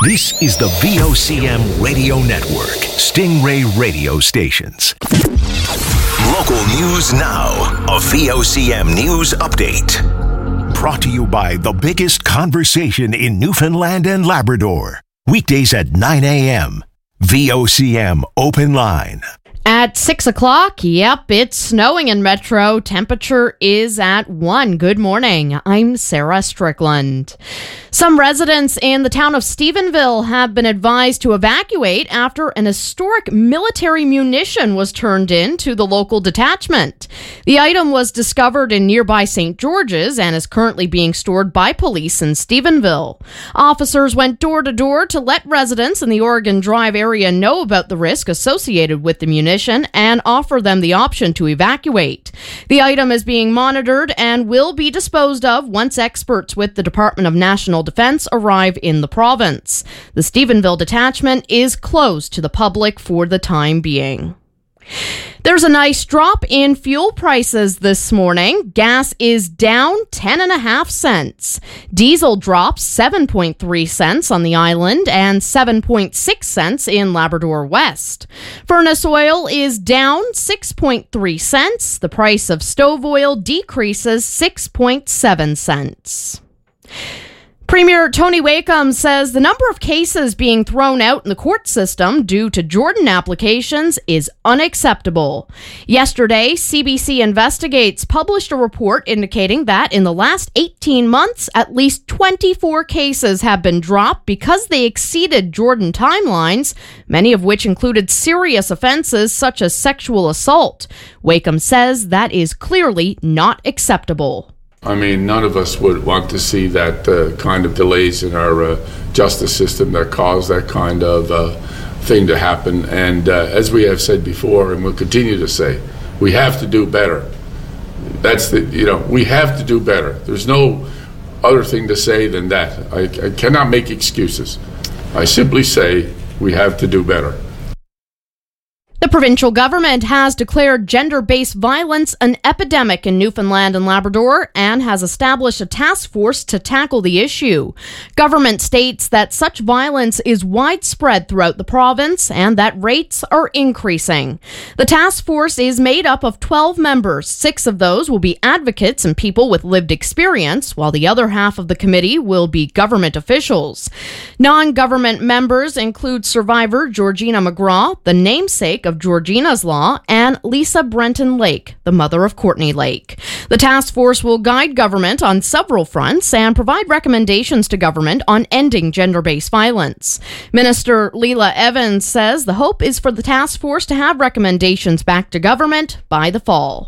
This is the VOCM Radio Network, Stingray Radio Stations. Local news now, a VOCM news update. Brought to you by the biggest conversation in Newfoundland and Labrador. Weekdays at 9 a.m. VOCM Open Line. At 6 o'clock, yep, it's snowing in Metro. Temperature is at 1. Good morning. I'm Sarah Strickland. Some residents in the town of Stephenville have been advised to evacuate after an historic military munition was turned in to the local detachment. The item was discovered in nearby St. George's and is currently being stored by police in Stephenville. Officers went door to door to let residents in the Oregon Drive area know about the risk associated with the munition and offer them the option to evacuate. The item is being monitored and will be disposed of once experts with the Department of National Defense arrive in the province. The Stephenville detachment is closed to the public for the time being. There's a nice drop in fuel prices this morning. Gas is down 10.5 cents. Diesel drops 7.3 cents on the island and 7.6 cents in Labrador West. Furnace oil is down 6.3 cents. The price of stove oil decreases 6.7 cents. Premier Tony Wakeham says the number of cases being thrown out in the court system due to Jordan applications is unacceptable. Yesterday, CBC Investigates published a report indicating that in the last 18 months, at least 24 cases have been dropped because they exceeded Jordan timelines, many of which included serious offenses such as sexual assault. Wakeham says that is clearly not acceptable. I mean, none of us would want to see that kind of delays in our justice system that cause that kind of thing to happen. And as we have said before, and we'll continue to say, we have to do better. We have to do better. There's no other thing to say than that. I cannot make excuses. I simply say we have to do better. The provincial government has declared gender-based violence an epidemic in Newfoundland and Labrador and has established a task force to tackle the issue. Government states that such violence is widespread throughout the province and that rates are increasing. The task force is made up of 12 members. 6 of those will be advocates and people with lived experience, while the other half of the committee will be government officials. Non-government members include survivor Georgina McGraw, the namesake of Georgina's Law, and Lisa Brenton Lake, the mother of Courtney Lake. The task force will guide government on several fronts and provide recommendations to government on ending gender-based violence. Minister Leela Evans says the hope is for the task force to have recommendations back to government by the fall.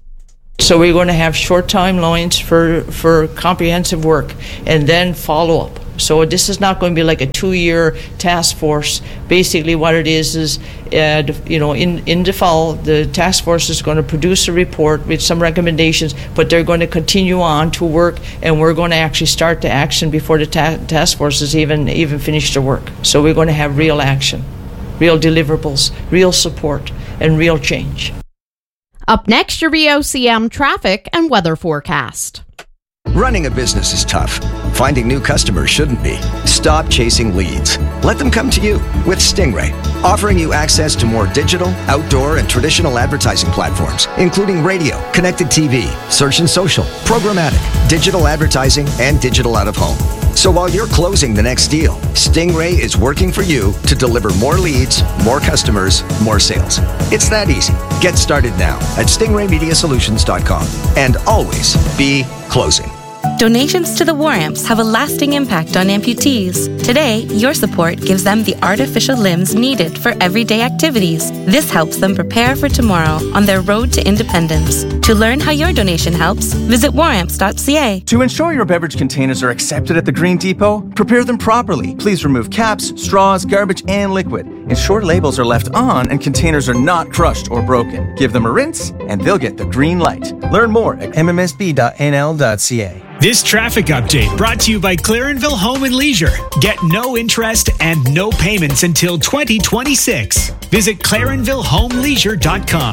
So we're going to have short timelines for comprehensive work and then follow-up. So this is not going to be like a 2-year task force. Basically what it is in the fall, the task force is going to produce a report with some recommendations, but they're going to continue on to work, and we're going to actually start the action before the task force has even finished their work. So we're going to have real action, real deliverables, real support, and real change. Up next, your VOCM traffic and weather forecast. Running a business is tough. Finding new customers shouldn't be. Stop chasing leads. Let them come to you with Stingray, offering you access to more digital, outdoor, and traditional advertising platforms, including radio, connected TV, search and social, programmatic, digital advertising, and digital out-of-home. So while you're closing the next deal, Stingray is working for you to deliver more leads, more customers, more sales. It's that easy. Get started now at stingraymediasolutions.com and always be closing. Donations to the War Amps have a lasting impact on amputees. Today, your support gives them the artificial limbs needed for everyday activities. This helps them prepare for tomorrow on their road to independence. To learn how your donation helps, visit waramps.ca. To ensure your beverage containers are accepted at the Green Depot, prepare them properly. Please remove caps, straws, garbage, and liquid. Ensure labels are left on and containers are not crushed or broken. Give them a rinse and they'll get the green light. Learn more at mmsb.nl.ca. This traffic update brought to you by Clarenville Home and Leisure. Get no interest and no payments until 2026. Visit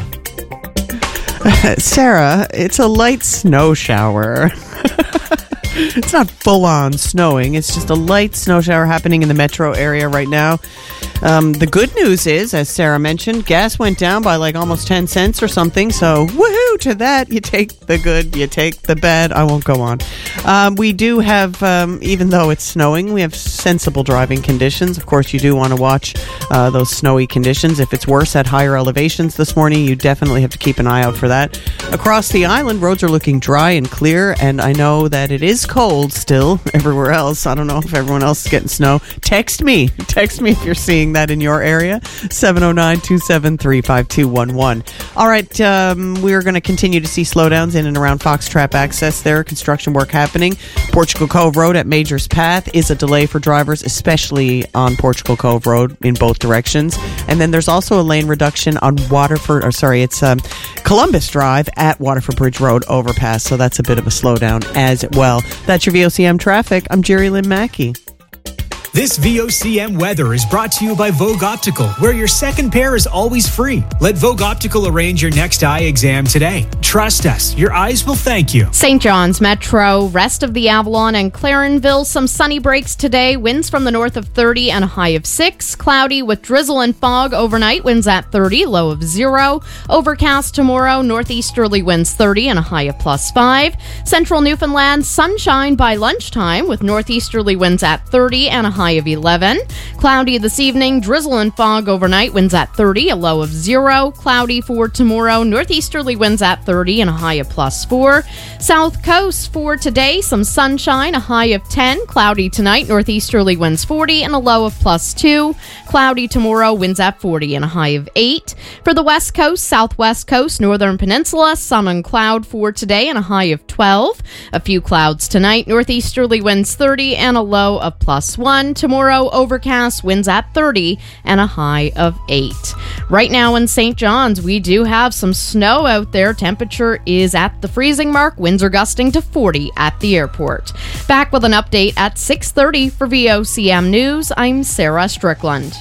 ClarenvilleHomeLeisure.com. Sarah, it's a light snow shower. It's not full-on snowing. It's just a light snow shower happening in the metro area right now. The good news is, as Sarah mentioned, gas went down by like almost 10 cents or something. So, woohoo to that. You take the good, you take the bad. I won't go on. We do have, even though it's snowing, we have sensible driving conditions. Of course, you do want to watch those snowy conditions. If it's worse at higher elevations this morning, you definitely have to keep an eye out for that. Across the island, roads are looking dry and clear, and I know that it is cold still everywhere else. I don't know if everyone else is getting snow. Text me if you're seeing that in your area. 709-273-5211. All right, we're going to continue to see slowdowns in and around Foxtrap Access there. Construction work happening. Portugal Cove Road at Majors Path is a delay for drivers, especially on Portugal Cove Road in both directions. And then there's also a lane reduction on Columbus Drive at Waterford Bridge Road overpass. So that's a bit of a slowdown as well. That's your VOCM traffic. I'm Jerry Lynn Mackey. This VOCM weather is brought to you by Vogue Optical, where your second pair is always free. Let Vogue Optical arrange your next eye exam today. Trust us, your eyes will thank you. St. John's Metro, rest of the Avalon and Clarenville, some sunny breaks today. Winds from the north of 30 and a high of 6. Cloudy with drizzle and fog overnight, winds at 30, low of 0. Overcast tomorrow, northeasterly winds 30 and a high of +5. Central Newfoundland, sunshine by lunchtime with northeasterly winds at 30 and a high of 11. Cloudy this evening, drizzle and fog overnight, winds at 30, a low of 0. Cloudy for tomorrow, northeasterly winds at 30 and a high of +4. South Coast for today, some sunshine, a high of 10. Cloudy tonight, northeasterly winds 40 and a low of +2. Cloudy tomorrow, winds at 40 and a high of 8. For the West Coast, Southwest Coast, Northern Peninsula, sun and cloud for today and a high of 12. A few clouds tonight, northeasterly winds 30 and a low of +1. Tomorrow, overcast, winds at 30 and a high of 8. Right now in St. John's, we do have some snow out there. Temperature is at the freezing mark. Winds are gusting to 40 at the airport. Back with an update at 6:30 for VOCM News. I'm Sarah Strickland.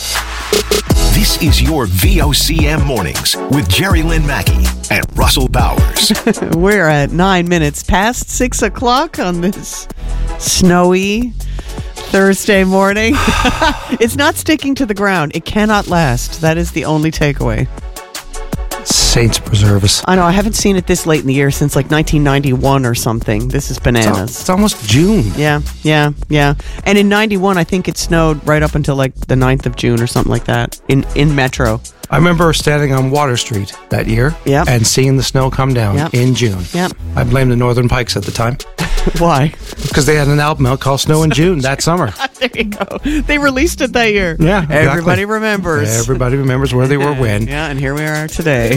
This is your VOCM Mornings with Jerry Lynn Mackey and Russell Bowers. We're at 9 minutes past 6 o'clock on this snowy Thursday morning. It's not sticking to the ground. It cannot last. That is the only takeaway. Saints preserve us. I know. I haven't seen it this late in the year since like 1991 or something. This is bananas. It's almost June. Yeah. And in 91, I think it snowed right up until like the 9th of June or something like that in Metro. I remember standing on Water Street that year and seeing the snow come down in June. Yep. I blame the Northern Pikes at the time. Why? Because they had an album out called Snow in June that summer. There you go. They released it that year. Yeah, exactly. Everybody remembers. Everybody remembers where they were when. Yeah, and here we are today.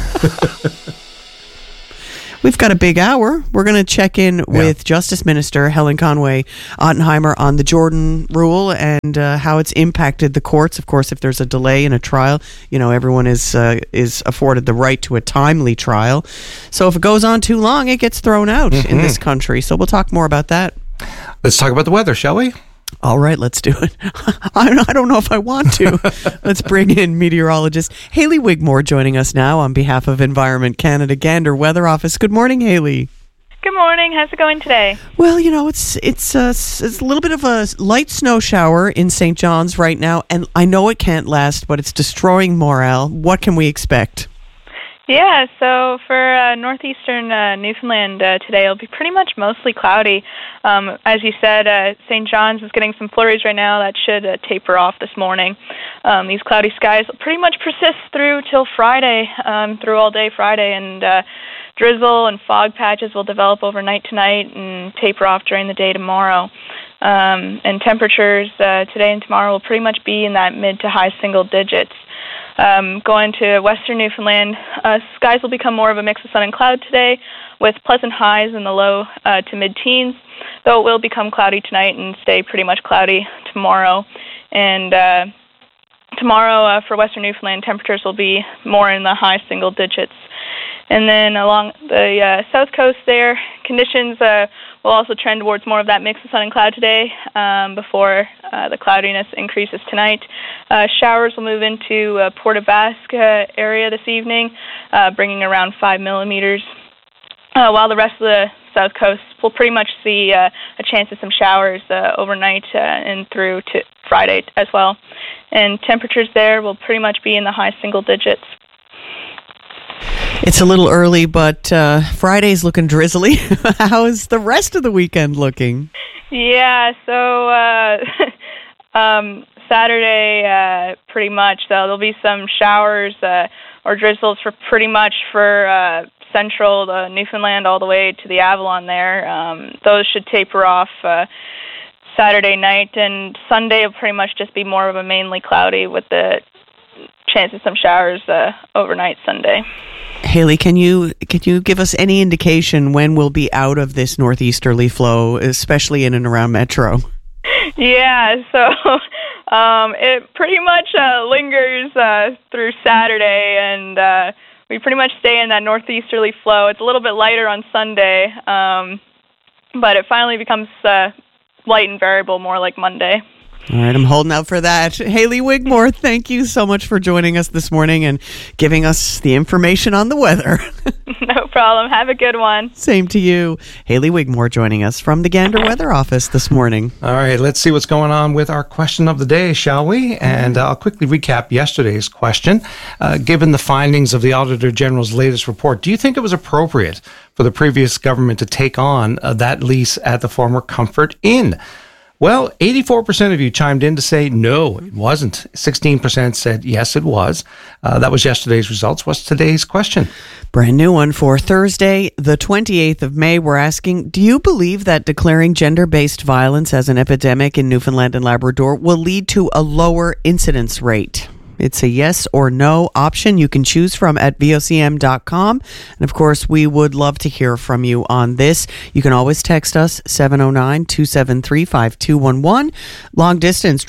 We've got a big hour. We're going to check in with Justice Minister Helen Conway Ottenheimer on the Jordan rule and how it's impacted the courts. Of course, if there's a delay in a trial, you know, everyone is afforded the right to a timely trial. So if it goes on too long, it gets thrown out in this country. So we'll talk more about that. Let's talk about the weather, shall we? All right, let's do it. I don't know if I want to. Let's bring in meteorologist Hayley Wigmore joining us now on behalf of Environment Canada Gander Weather Office. Good morning, Hayley. Good morning. How's it going today? Well, you know, it's a little bit of a light snow shower in St. John's right now, and I know it can't last, but it's destroying morale. What can we expect? Yeah, so for northeastern Newfoundland today, it'll be pretty much mostly cloudy. As you said, St. John's is getting some flurries right now. That should taper off this morning. These cloudy skies will pretty much persist through till Friday, through all day Friday, and drizzle and fog patches will develop overnight tonight and taper off during the day tomorrow. And temperatures today and tomorrow will pretty much be in that mid to high single digits. Going to western Newfoundland, skies will become more of a mix of sun and cloud today, with pleasant highs in the low to mid-teens, though it will become cloudy tonight and stay pretty much cloudy tomorrow. And tomorrow for western Newfoundland, temperatures will be more in the high single digits. And then along the south coast there, conditions will also trend towards more of that mix of sun and cloud today before the cloudiness increases tonight. Showers will move into Port aux Basques area this evening, bringing around 5 millimeters. while the rest of the South Coast will pretty much see a chance of some showers overnight and through to Friday as well. And temperatures there will pretty much be in the high single digits. It's a little early, but Friday's looking drizzly. How is the rest of the weekend looking? Yeah, so Saturday, pretty much. So there'll be some showers or drizzles for pretty much for central Newfoundland all the way to the Avalon there. Those should taper off Saturday night, and Sunday will pretty much just be more of a mainly cloudy with the chance of some showers overnight Sunday. Haley, can you give us any indication when we'll be out of this northeasterly flow, especially in and around Metro? Yeah, so it pretty much lingers through Saturday, and we pretty much stay in that northeasterly flow. It's a little bit lighter on Sunday, but it finally becomes light and variable more like Monday. All right, I'm holding out for that. Haley Wigmore, thank you so much for joining us this morning and giving us the information on the weather. No problem. Have a good one. Same to you. Haley Wigmore joining us from the Gander Weather Office this morning. All right, let's see what's going on with our question of the day, shall we? And I'll quickly recap yesterday's question. Given the findings of the Auditor General's latest report, do you think it was appropriate for the previous government to take on that lease at the former Comfort Inn? Well, 84% of you chimed in to say no, it wasn't. 16% said yes, it was. That was yesterday's results. What's today's question? Brand new one for Thursday, the 28th of May. We're asking, do you believe that declaring gender-based violence as an epidemic in Newfoundland and Labrador will lead to a lower incidence rate? It's a yes or no option you can choose from at vocm.com. And of course, we would love to hear from you on this. You can always text us 709-273-5211. Long distance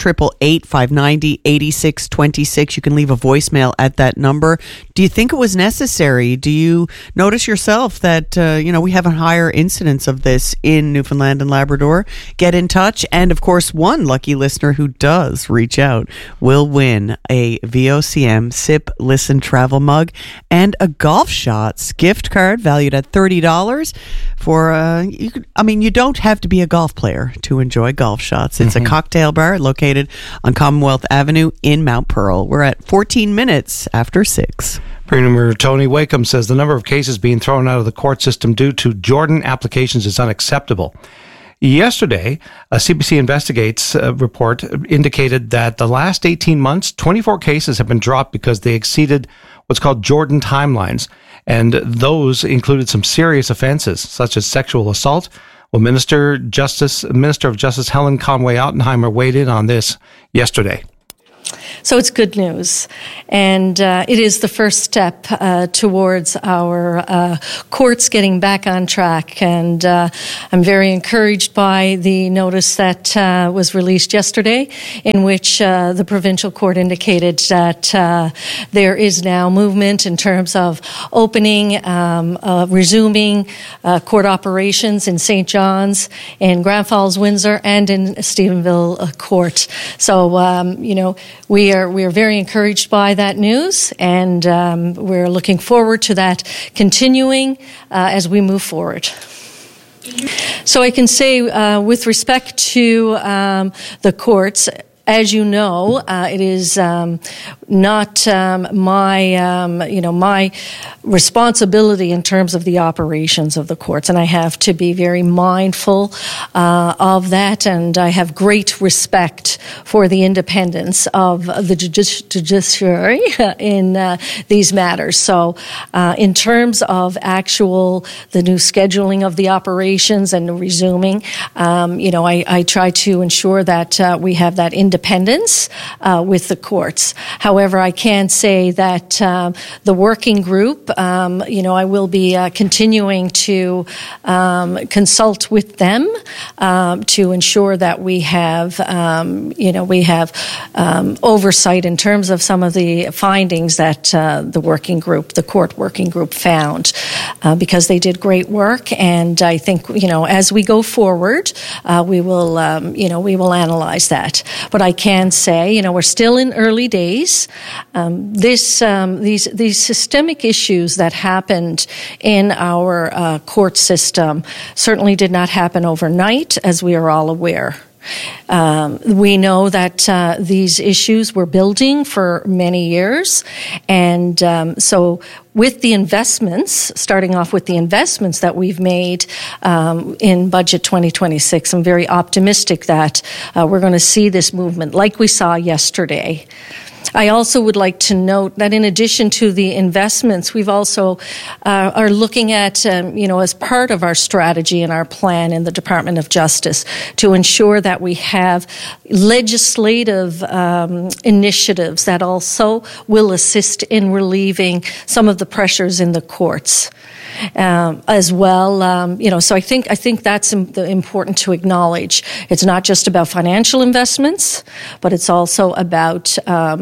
888-590-8626. You can leave a voicemail at that number. Do you think it was necessary? Do you notice yourself that we have a higher incidence of this in Newfoundland and Labrador? Get in touch. And of course, one lucky listener who does reach out will win a VOCM Sip Listen travel mug and a Golf Shots gift card valued at $30 for you don't have to be a golf player to enjoy Golf Shots. It's a cocktail bar located on Commonwealth Avenue in Mount Pearl. We're at 14 minutes after 6. Premier Tony Wakeham says the number of cases being thrown out of the court system due to Jordan applications is unacceptable. Yesterday, a CBC Investigates report indicated that the last 18 months, 24 cases have been dropped because they exceeded what's called Jordan timelines. And those included some serious offenses, such as sexual assault. Well, Minister of Justice Helen Conway-Ottenheimer weighed in on this yesterday. So it's good news, and it is the first step towards our courts getting back on track, and I'm very encouraged by the notice that was released yesterday, in which the provincial court indicated that there is now movement in terms of opening, resuming court operations in St. John's, in Grand Falls, Windsor, and in Stephenville Court. So, we are very encouraged by that news, and we're looking forward to that continuing as we move forward. So I can say, with respect to the courts, as you know, it is not my responsibility in terms of the operations of the courts, and I have to be very mindful of that, and I have great respect for the independence of the judiciary in these matters. So in terms of the new scheduling of the operations and resuming, I try to ensure that we have that independence with the courts. However, I can say that the working group, I will be continuing to consult with them to ensure that we have, oversight in terms of some of the findings that the court working group found, because they did great work, and I think as we go forward, we will analyze that. But But I can say, we're still in early days. These systemic issues that happened in our court system certainly did not happen overnight, as we are all aware. We know that these issues were building for many years, and so with the investments, starting off with the investments that we've made in Budget 2026, I'm very optimistic that we're going to see this movement like we saw yesterday. I also would like to note that in addition to the investments, we've also are looking at, as part of our strategy and our plan in the Department of Justice to ensure that we have legislative initiatives that also will assist in relieving some of the pressures in the courts. As well, so I think that's important to acknowledge. It's not just about financial investments, but it's also about,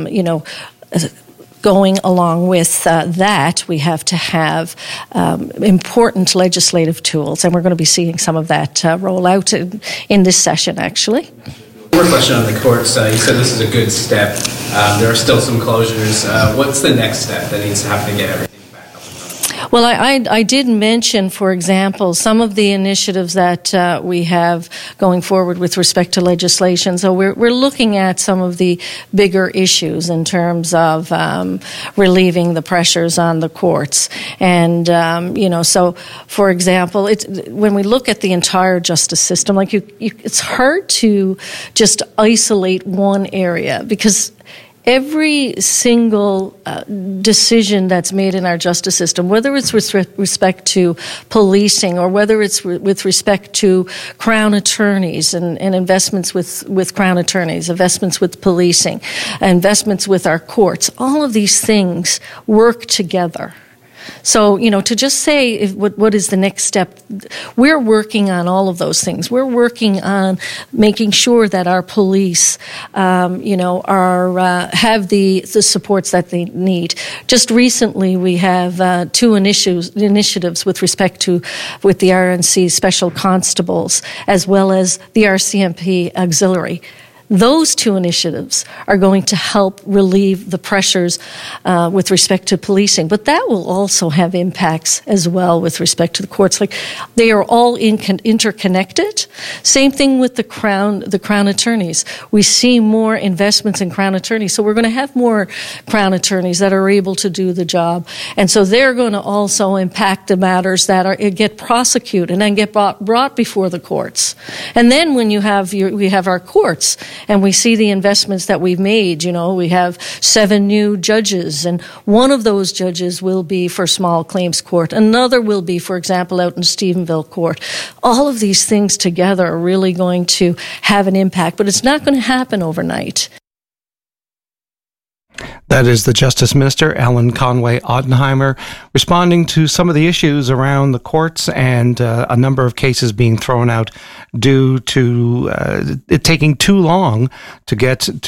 going along with that, we have to have important legislative tools, and we're going to be seeing some of that roll out in this session, actually. More question on the courts. You said this is a good step. There are still some closures. What's the next step that needs to happen to get everything? Well, I did mention, for example, some of the initiatives that we have going forward with respect to legislation. So we're looking at some of the bigger issues in terms of relieving the pressures on the courts. And, so, for example, when we look at the entire justice system, it's hard to just isolate one area, because every single decision that's made in our justice system, whether it's with respect to policing or whether it's with respect to Crown attorneys and investments with Crown attorneys, investments with policing, investments with our courts, all of these things work together. So, to just say what is the next step, we're working on all of those things. We're working on making sure that our police, have the supports that they need. Just recently, we have two initiatives with the RNC Special Constables, as well as the RCMP Auxiliary. Those two initiatives are going to help relieve the pressures with respect to policing, but that will also have impacts as well with respect to the courts. They are all interconnected. Same thing with the Crown attorneys. We see more investments in Crown attorneys, so we're going to have more Crown attorneys that are able to do the job, and so they're going to also impact the matters that get prosecuted and then get brought before the courts. And then when we have our courts, and we see the investments that we've made. We have 7 new judges, and one of those judges will be for small claims court. Another will be, for example, out in Stephenville court. All of these things together are really going to have an impact, but it's not going to happen overnight. That is the Justice Minister, Ellen Conway-Ottenheimer, responding to some of the issues around the courts and a number of cases being thrown out due to it taking too long to get